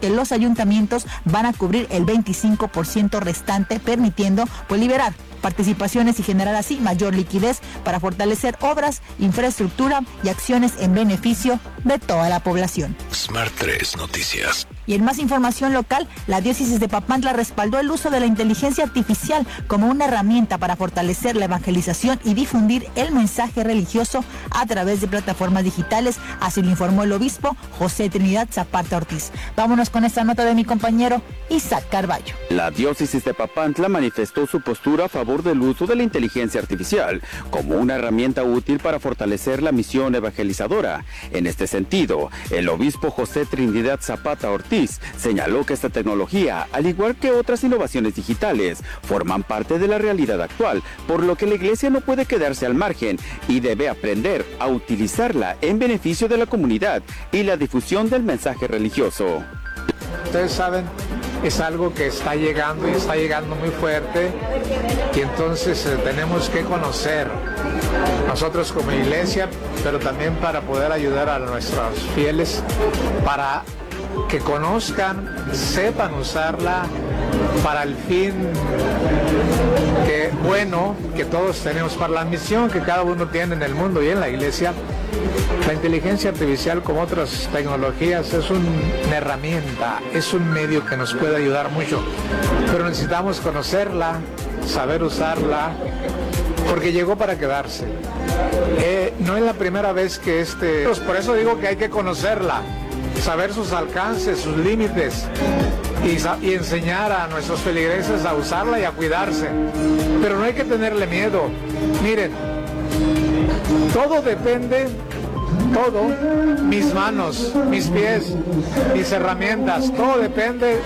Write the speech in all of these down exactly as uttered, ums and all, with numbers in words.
que los ayuntamientos van a cubrir el veinticinco por ciento restante, permitiendo pues liberar participaciones y generar así mayor liquidez para fortalecer obras, infraestructura y acciones en beneficio de toda la población. Smart tres Noticias. Y en más información local, la diócesis de Papantla respaldó el uso de la inteligencia artificial como una herramienta para fortalecer la evangelización y difundir el mensaje religioso a través de plataformas digitales, así lo informó el obispo José Trinidad Zapata Ortiz. Vámonos con esta nota de mi compañero Isaac Carballo. La diócesis de Papantla manifestó su postura a favor del uso de la inteligencia artificial como una herramienta útil para fortalecer la misión evangelizadora. En este sentido, el obispo José Trinidad Zapata Ortiz señaló que esta tecnología, al igual que otras innovaciones digitales, forman parte de la realidad actual, por lo que la iglesia no puede quedarse al margen y debe aprender a utilizarla en beneficio de la comunidad y la difusión del mensaje religioso. Ustedes saben, es algo que está llegando y está llegando muy fuerte, y entonces eh, tenemos que conocer nosotros como iglesia, pero también para poder ayudar a nuestros fieles, para que conozcan, sepan usarla para el fin que bueno que todos tenemos, para la misión que cada uno tiene en el mundo y en la iglesia. La inteligencia artificial, como otras tecnologías, es un, una herramienta, es un medio que nos puede ayudar mucho, pero necesitamos conocerla, saber usarla, porque llegó para quedarse. Eh, no es la primera vez que este... Por eso digo que hay que conocerla, saber sus alcances, sus límites y, y enseñar a nuestros feligreses a usarla y a cuidarse. Pero no hay que tenerle miedo. Miren, todo depende, todo, mis manos, mis pies, mis herramientas, todo depende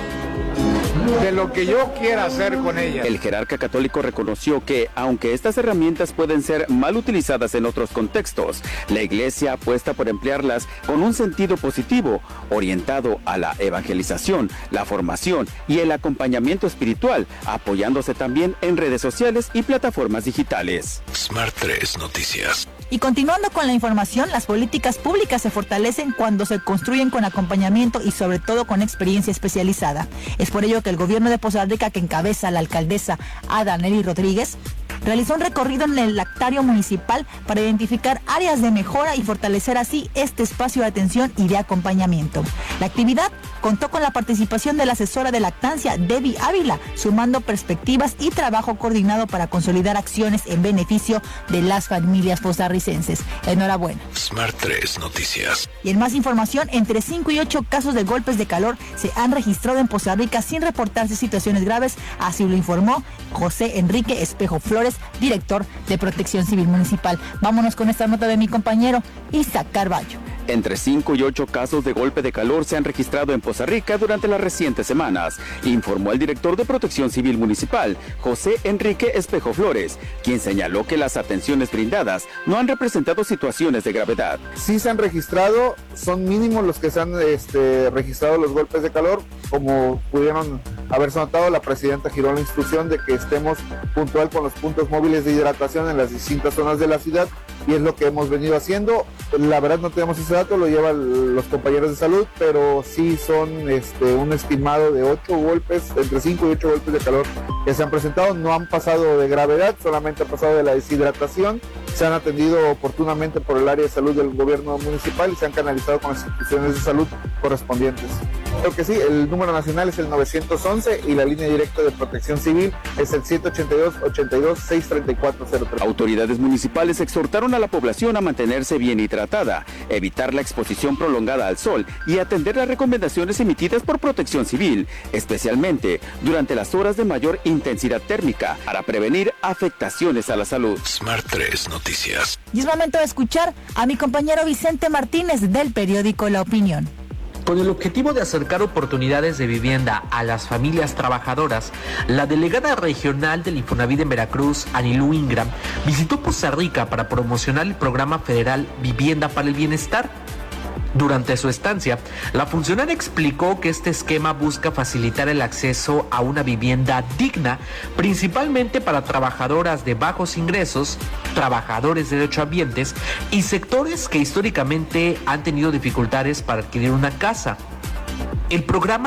de lo que yo quiera hacer con ella. El jerarca católico reconoció que, aunque estas herramientas pueden ser mal utilizadas en otros contextos, la iglesia apuesta por emplearlas con un sentido positivo, orientado a la evangelización, la formación y el acompañamiento espiritual, apoyándose también en redes sociales y plataformas digitales. Smart tres Noticias. Y continuando con la información, las políticas públicas se fortalecen cuando se construyen con acompañamiento y sobre todo con experiencia especializada. Es por ello que el gobierno de Poza Rica, que encabeza la alcaldesa Ada Nelly Rodríguez, realizó un recorrido en el lactario municipal para identificar áreas de mejora y fortalecer así este espacio de atención y de acompañamiento. La actividad contó con la participación de la asesora de lactancia, Debbie Ávila, sumando perspectivas y trabajo coordinado para consolidar acciones en beneficio de las familias costarricenses. Enhorabuena. Smart tres Noticias. Y en más información, entre cinco y ocho casos de golpes de calor se han registrado en Poza Rica sin reportarse situaciones graves, así lo informó José Enrique Espejo Flores, director de Protección Civil Municipal. Vámonos con esta nota de mi compañero Isaac Carballo. Entre cinco y ocho casos de golpe de calor se han registrado en Poza Rica durante las recientes semanas, informó el director de Protección Civil Municipal, José Enrique Espejo Flores, quien señaló que las atenciones brindadas no han representado situaciones de gravedad. Sí se han registrado, son mínimos los que se han este, registrado los golpes de calor. Como pudieron haberse notado, la presidenta giró la instrucción de que estemos puntual con los puntos móviles de hidratación en las distintas zonas de la ciudad, y es lo que hemos venido haciendo. La verdad no tenemos ese dato, lo llevan los compañeros de salud, pero sí son este, un estimado de ocho golpes, entre cinco y ocho golpes de calor que se han presentado. No han pasado de gravedad, solamente ha pasado de la deshidratación. Se han atendido oportunamente por el área de salud del gobierno municipal y se han canalizado con las instituciones de salud correspondientes. Creo que sí, el número nacional es el novecientos once y la línea directa de Protección Civil es el siete ochenta y dos, ochenta y dos, seiscientos treinta y cuatro cero tres. Autoridades municipales exhortaron a la población a mantenerse bien hidratada, evitar la exposición prolongada al sol y atender las recomendaciones emitidas por Protección Civil, especialmente durante las horas de mayor intensidad térmica, para prevenir afectaciones a la salud. Smart tres Noticias. Y es momento de escuchar a mi compañero Vicente Martínez del periódico La Opinión. Con el objetivo de acercar oportunidades de vivienda a las familias trabajadoras, la delegada regional del Infonavit en Veracruz, Anilú Ingram, visitó Poza Rica para promocionar el programa federal Vivienda para el Bienestar. Durante su estancia, la funcionaria explicó que este esquema busca facilitar el acceso a una vivienda digna, principalmente para trabajadoras de bajos ingresos, trabajadores de derechohabientes y sectores que históricamente han tenido dificultades para adquirir una casa. El programa